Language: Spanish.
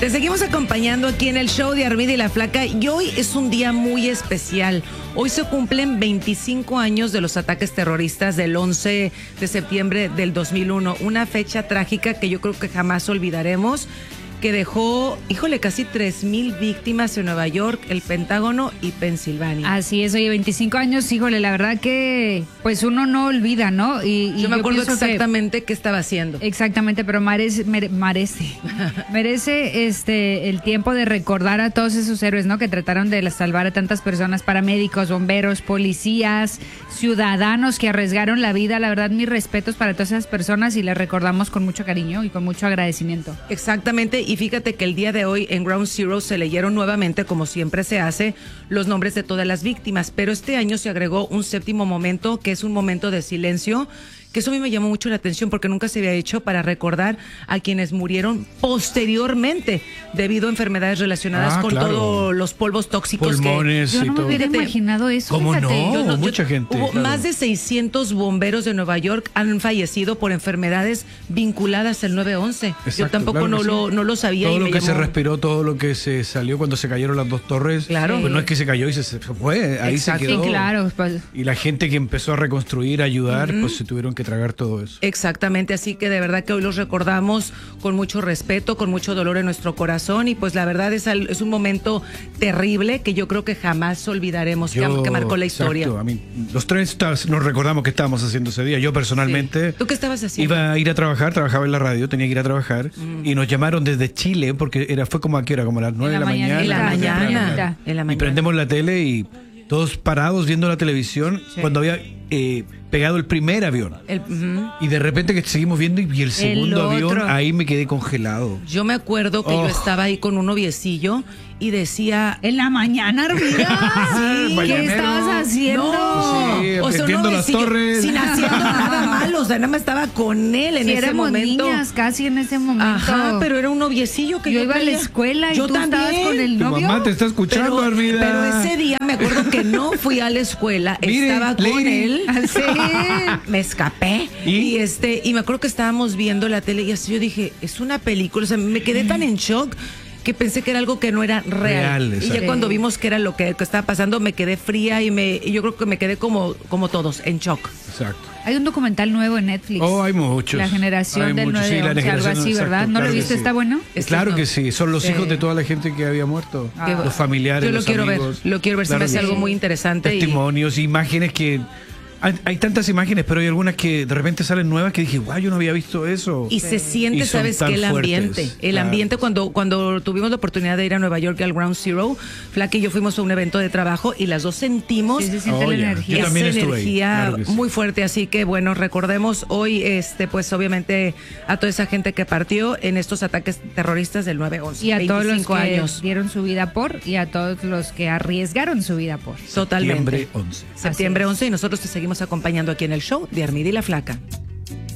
Te seguimos acompañando aquí en el show de Armida y la Flaca y hoy es un día muy especial. Hoy se cumplen 25 años de los ataques terroristas del 11 de septiembre del 2001. Una fecha trágica que yo creo que jamás olvidaremos, que dejó, híjole, casi 3,000 víctimas en Nueva York, el Pentágono y Pensilvania. Así es, oye, 25 años, híjole, la verdad que pues uno no olvida, ¿no? Y yo me acuerdo exactamente qué estaba haciendo. Exactamente, pero merece el tiempo de recordar a todos esos héroes, ¿no? Que trataron de salvar a tantas personas, paramédicos, bomberos, policías, ciudadanos que arriesgaron la vida. La verdad, mis respetos para todas esas personas y les recordamos con mucho cariño y con mucho agradecimiento. Exactamente. Y fíjate que el día de hoy en Ground Zero se leyeron nuevamente, como siempre se hace, los nombres de todas las víctimas, pero este año se agregó un séptimo momento, que es un momento de silencio, que eso a mí me llamó mucho la atención porque nunca se había hecho, para recordar a quienes murieron posteriormente debido a enfermedades relacionadas con todos los polvos tóxicos. Pulmones yo no me hubiera imaginado eso. ¿Cómo fíjate. no? Mucha gente. Hubo más de 600 bomberos de Nueva York han fallecido por enfermedades vinculadas al 9/11. Exacto, yo tampoco no lo sabía. Todo y lo me que llamó... se respiró, todo lo que se salió cuando se cayeron las dos torres. Claro. Pues no es que se cayó y se fue, ahí Exacto. se quedó. Sí, claro. Pues. Y la gente que empezó a reconstruir, a ayudar, pues se tuvieron que tragar todo eso. Exactamente, así que de verdad que hoy los recordamos con mucho respeto, con mucho dolor en nuestro corazón, y pues la verdad es un momento terrible que yo creo que jamás olvidaremos, que marcó la historia. Exacto, a mí, los tres nos recordamos qué estábamos haciendo ese día. Yo personalmente... Sí. ¿Tú qué estabas haciendo? Iba a ir a trabajar, trabajaba en la radio, tenía que ir a trabajar, y nos llamaron desde Chile, porque fue como a qué hora, como a las 9 de la mañana. En la mañana. Y prendemos la tele y todos parados viendo la televisión, cuando había... pegado el primer avión. Y de repente que seguimos viendo y el segundo avión, ahí me quedé congelado. Yo me acuerdo que yo estaba ahí con un noviecillo y decía... En la mañana, Armida. Sí, ¿qué estabas haciendo? No, sí, o sea, viendo las torres. Sin haciendo nada malo, o sea, nada más estaba con él en ese momento. Niñas casi en ese momento. Ajá, pero era un noviecillo que yo iba a la escuela y tú estabas con el Tu novio. mamá te está escuchando, Armida. Pero ese día me acuerdo que no fui a la escuela, estaba con él. Sí. Me escapé y me acuerdo que estábamos viendo la tele y así yo dije, es una película, o sea, me quedé tan en shock que pensé que era algo que no era real. Y ya cuando vimos que era lo que estaba pasando, me quedé fría y yo creo que me quedé como todos, en shock. Exacto. Hay un documental nuevo en Netflix. Hay muchos. La generación del 9/11, algo así, ¿verdad? ¿No lo viste? ¿Está bueno? Claro que sí, son los hijos de toda la gente que había muerto. Los familiares, yo los amigos. Lo quiero ver, se me hace algo muy interesante. Testimonios, imágenes que... Hay tantas imágenes, pero hay algunas que de repente salen nuevas que dije, guau, yo no había visto eso. Y se siente, ¿sabes qué? El ambiente. El ambiente cuando tuvimos la oportunidad de ir a Nueva York al Ground Zero, Flaca y yo fuimos a un evento de trabajo y las dos sentimos la energía. Yo también estuve energía ahí. Claro que sí. Muy fuerte. Así que bueno, recordemos hoy, pues obviamente a toda esa gente que partió en estos ataques terroristas del 9/11. Y a todos los que dieron su vida y a todos los que arriesgaron su vida por. Totalmente. Septiembre 11. Septiembre 11 y nosotros te seguimos acompañando aquí en el show de Armida y la Flaca.